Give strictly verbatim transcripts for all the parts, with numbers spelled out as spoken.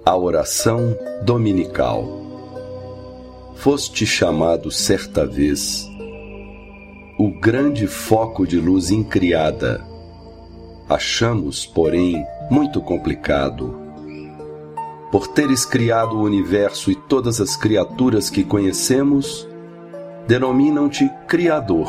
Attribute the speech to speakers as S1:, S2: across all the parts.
S1: A oração dominical. Foste chamado certa vez o grande foco de luz incriada. Achamos, porém, muito complicado. Por teres criado o universo e todas as criaturas que conhecemos, denominam-te Criador.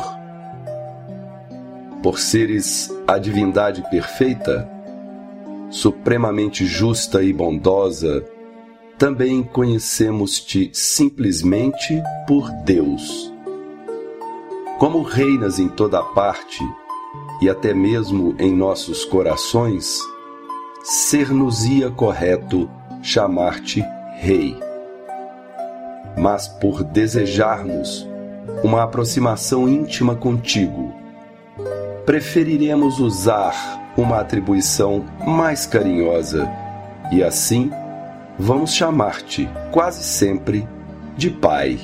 S1: Por seres a divindade perfeita, supremamente justa e bondosa, também conhecemos-te simplesmente por Deus. Como reinas em toda parte, e até mesmo em nossos corações, ser-nos-ia correto chamar-te Rei. Mas por desejarmos uma aproximação íntima contigo, preferiremos usar uma atribuição mais carinhosa e assim vamos chamar-te quase sempre de Pai.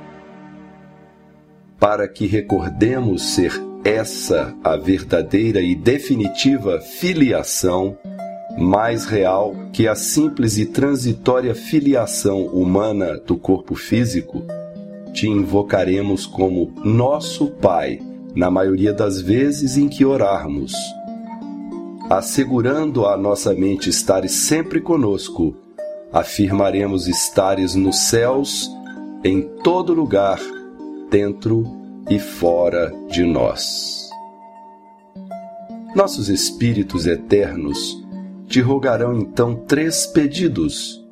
S1: Para que recordemos ser essa a verdadeira e definitiva filiação, mais real que a simples e transitória filiação humana do corpo físico, te invocaremos como nosso Pai na maioria das vezes em que orarmos, assegurando à nossa mente estares sempre conosco. Afirmaremos estares nos céus, em todo lugar, dentro e fora de nós. Nossos espíritos eternos te rogarão então três pedidos,